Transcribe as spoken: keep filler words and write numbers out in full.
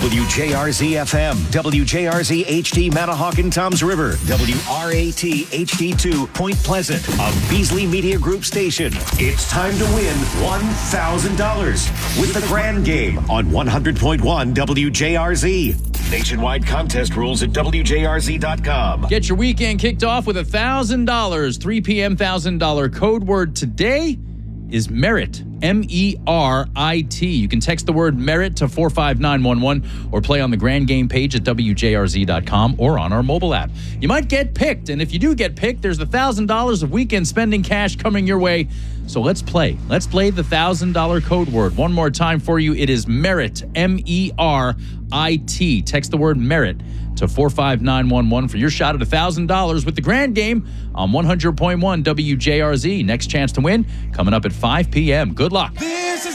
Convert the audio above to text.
W J R Z F M, W J R Z H D Manahawkin Toms River, W R A T H D two Point Pleasant, a Beasley Media Group station. It's time to win one thousand dollars with the Grand Game on one hundred point one W J R Z. Nationwide contest rules at W J R Z dot com. Get your weekend kicked off with one thousand dollars. three p.m. one thousand dollars code word today is merit. M E R I T. You can text the word merit to four five nine one one or play on the Grand Game page at W J R Z dot com or on our mobile app. You might get picked, and if you do get picked, there's one thousand dollars of weekend spending cash coming your way. So let's play. Let's play the one thousand dollars code word. One more time for you. It is merit. M E R I T. Text the word merit to four five nine one one for your shot at one thousand dollars with the Grand Game on one hundred point one W J R Z. Next chance to win coming up at five p.m. Good luck. This is